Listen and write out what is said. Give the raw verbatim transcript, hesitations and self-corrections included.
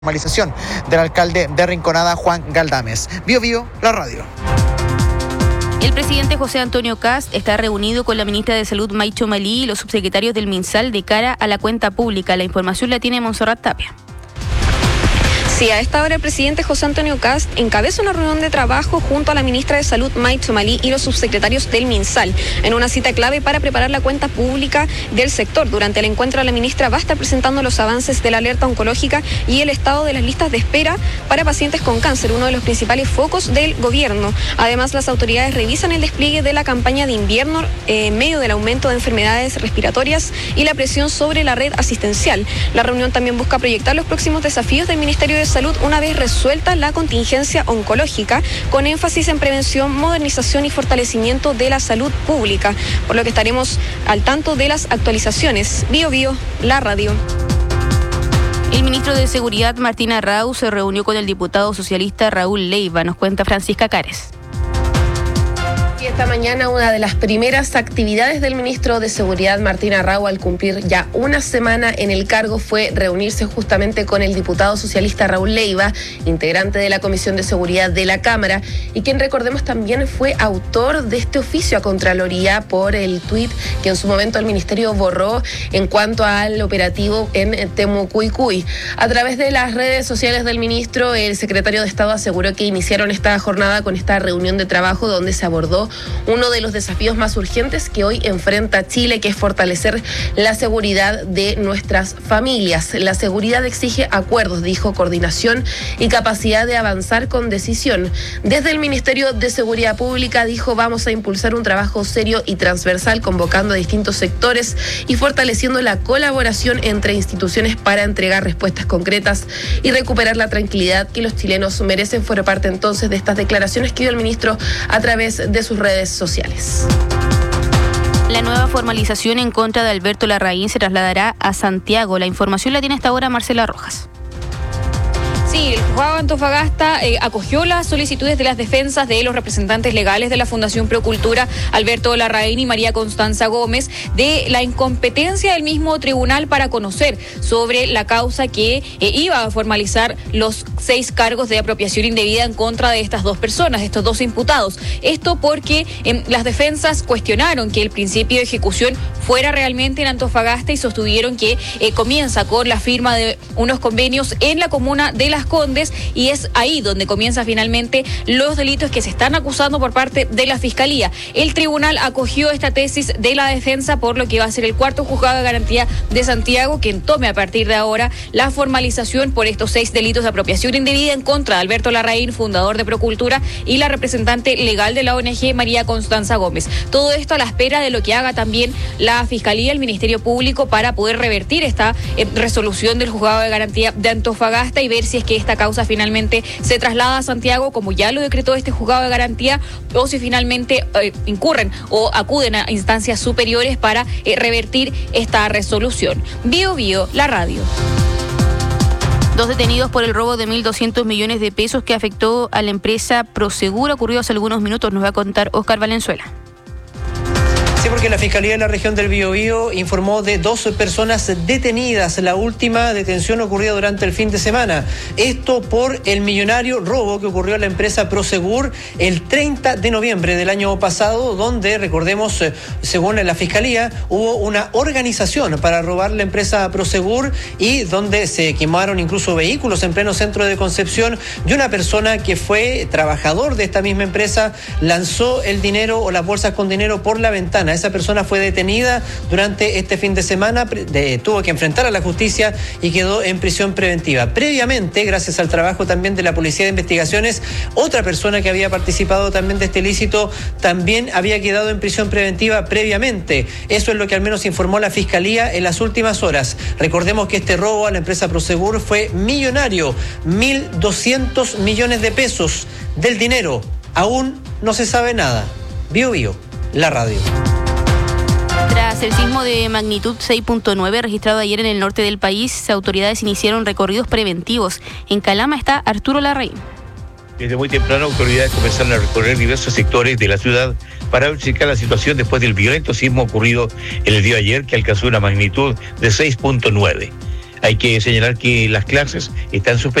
Formalización del alcalde de Rinconada, Juan Galdames. Bio Bio, la radio. El presidente José Antonio Kast está reunido con la ministra de Salud Maicho Malí y los subsecretarios del MinSal de cara a la cuenta pública. La información la tiene Montserrat Tapia. Sí, a esta hora el presidente José Antonio Kast encabeza una reunión de trabajo junto a la ministra de Salud Maicho Malí y los subsecretarios del MinSal en una cita clave para preparar la cuenta pública del sector. Durante el encuentro la ministra va a estar presentando los avances de la alerta oncológica y el estado de las listas de espera para pacientes con cáncer, uno de los principales focos del gobierno. Además, las autoridades revisan el despliegue de la campaña de invierno eh, en medio del aumento de enfermedades respiratorias y la presión sobre la red asistencial. La reunión también busca proyectar los próximos desafíos del Ministerio de Salud una vez resuelta la contingencia oncológica, con énfasis en prevención, modernización y fortalecimiento de la salud pública, por lo que estaremos al tanto de las actualizaciones. Bio Bio, la radio. El ministro de Seguridad, Martín Arrau, se reunió con el diputado socialista Raúl Leiva. Nos cuenta Francisca Cares. Y esta mañana una de las primeras actividades del ministro de Seguridad, Martín Arrau, al cumplir ya una semana en el cargo, fue reunirse justamente con el diputado socialista Raúl Leiva, integrante de la Comisión de Seguridad de la Cámara, y quien, recordemos, también fue autor de este oficio a Contraloría por el tuit que en su momento el ministerio borró en cuanto al operativo en Temucuicui. A través de las redes sociales del ministro, el secretario de Estado aseguró que iniciaron esta jornada con esta reunión de trabajo donde se abordó uno de los desafíos más urgentes que hoy enfrenta Chile, que es fortalecer la seguridad de nuestras familias. La seguridad exige acuerdos, dijo, coordinación y capacidad de avanzar con decisión. Desde el Ministerio de Seguridad Pública, dijo, vamos a impulsar un trabajo serio y transversal, convocando a distintos sectores y fortaleciendo la colaboración entre instituciones para entregar respuestas concretas y recuperar la tranquilidad que los chilenos merecen. Fue parte entonces de estas declaraciones que dio el ministro a través de sus redes sociales. La nueva formalización en contra de Alberto Larraín se trasladará a Santiago. La información la tiene hasta ahora Marcela Rojas. Sí, el juzgado de Antofagasta eh, acogió las solicitudes de las defensas de los representantes legales de la Fundación Procultura, Alberto Larraín y María Constanza Gómez, de la incompetencia del mismo tribunal para conocer sobre la causa que eh, iba a formalizar los seis cargos de apropiación indebida en contra de estas dos personas, estos dos imputados. Esto porque eh, las defensas cuestionaron que el principio de ejecución fuera realmente en Antofagasta y sostuvieron que eh, comienza con la firma de unos convenios en la comuna de Las Condes, y es ahí donde comienzan finalmente los delitos que se están acusando por parte de la Fiscalía. El tribunal acogió esta tesis de la defensa, por lo que va a ser el cuarto juzgado de garantía de Santiago quien tome a partir de ahora la formalización por estos seis delitos de apropiación indebida en contra de Alberto Larraín, fundador de Procultura, y la representante legal de la O N G, María Constanza Gómez. Todo esto a la espera de lo que haga también la Fiscalía, el Ministerio Público, para poder revertir esta eh, resolución del juzgado de garantía de Antofagasta y ver si es que esta causa finalmente se traslada a Santiago, como ya lo decretó este juzgado de garantía, o si finalmente eh, incurren o acuden a instancias superiores para eh, revertir esta resolución. Bio Bio, la radio. Dos detenidos por el robo de mil doscientos millones de pesos que afectó a la empresa Prosegur, ocurrió hace algunos minutos, nos va a contar Oscar Valenzuela. Sí, porque la Fiscalía de la región del Biobío informó de dos personas detenidas. La última detención ocurrió durante el fin de semana. Esto por el millonario robo que ocurrió en la empresa Prosegur el treinta de noviembre del año pasado, donde, recordemos, según la Fiscalía, hubo una organización para robar la empresa Prosegur y donde se quemaron incluso vehículos en pleno centro de Concepción, y una persona que fue trabajador de esta misma empresa lanzó el dinero o las bolsas con dinero por la ventana. Esa persona fue detenida durante este fin de semana, de, tuvo que enfrentar a la justicia y quedó en prisión preventiva. Previamente, gracias al trabajo también de la Policía de Investigaciones, otra persona que había participado también de este ilícito también había quedado en prisión preventiva previamente. Eso es lo que al menos informó la Fiscalía en las últimas horas. Recordemos que este robo a la empresa Prosegur fue millonario, mil doscientos millones de pesos del dinero. Aún no se sabe nada. Bio Bio, la radio. Tras el sismo de magnitud seis punto nueve registrado ayer en el norte del país, autoridades iniciaron recorridos preventivos. En Calama está Arturo Larraín. Desde muy temprano, autoridades comenzaron a recorrer diversos sectores de la ciudad para verificar la situación después del violento sismo ocurrido el día de ayer, que alcanzó una magnitud de seis punto nueve. Hay que señalar que las clases están suspendidas.